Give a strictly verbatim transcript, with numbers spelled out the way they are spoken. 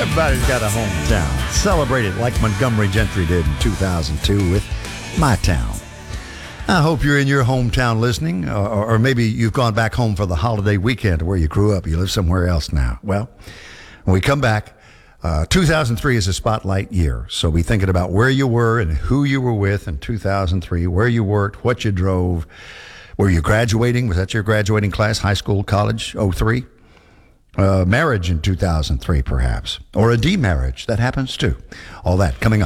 Everybody's got a hometown. Celebrate it like Montgomery Gentry did in two thousand two with My Town. I hope you're in your hometown listening, or, or maybe you've gone back home for the holiday weekend where you grew up. You live somewhere else now. Well, when we come back, uh, two thousand three is a spotlight year. So we're thinking about where you were and who you were with in two thousand three, where you worked, what you drove. Were you graduating? Was that your graduating class, high school, college, oh three? Uh, marriage in two thousand three, perhaps. Or a demarriage. That happens too. All that coming up.